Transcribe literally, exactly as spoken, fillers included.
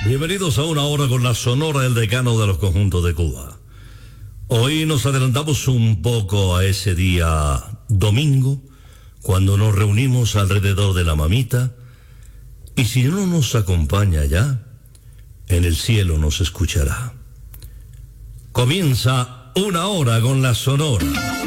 Bienvenidos a Una Hora con la Sonora, el decano de los conjuntos de Cuba. Hoy nos adelantamos un poco a ese día domingo, cuando nos reunimos alrededor de la mamita, y si no nos acompaña ya, en el cielo nos escuchará. Comienza Una Hora con la Sonora.